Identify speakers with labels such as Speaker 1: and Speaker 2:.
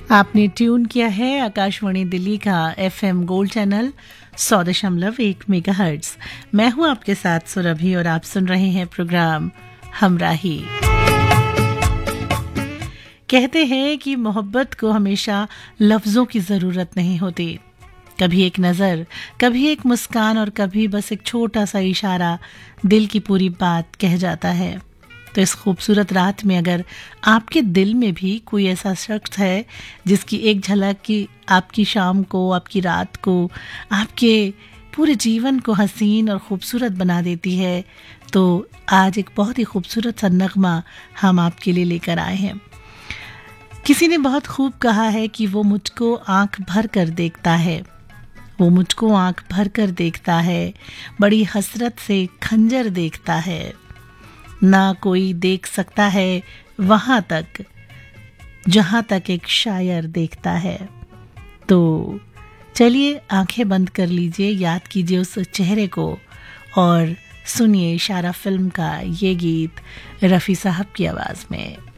Speaker 1: आपने ट्यून किया है आकाशवाणी दिल्ली का FM गोल्ड चैनल 100.1 मेगाहर्ट्ज। मैं हूं आपके साथ सुरभि और आप सुन रहे हैं प्रोग्राम हमराही। कहते हैं कि मोहब्बत को हमेशा लफ्जों की जरूरत नहीं होती। कभी एक नजर, कभी एक मुस्कान और कभी बस एक छोटा सा इशारा दिल की पूरी बात कह जाता है। तो इस खूबसूरत रात में अगर आपके दिल में भी कोई ऐसा शख्स है जिसकी एक झलक की आपकी शाम को, आपकी रात को, आपके पूरे जीवन को हसीन और खूबसूरत बना देती है, तो आज एक बहुत ही खूबसूरत सा नगमा हम आपके लिए लेकर आए हैं। किसी ने बहुत खूब कहा है कि वो मुझको आंख भर कर देखता है, वो मुझको आंख भर कर देखता है, बड़ी हसरत से खंजर देखता है, ना कोई देख सकता है वहां तक जहां तक एक शायर देखता है। तो चलिए आंखें बंद कर लीजिए, याद कीजिए उस चेहरे को और सुनिए इशारा फिल्म का ये गीत रफ़ी साहब की आवाज में।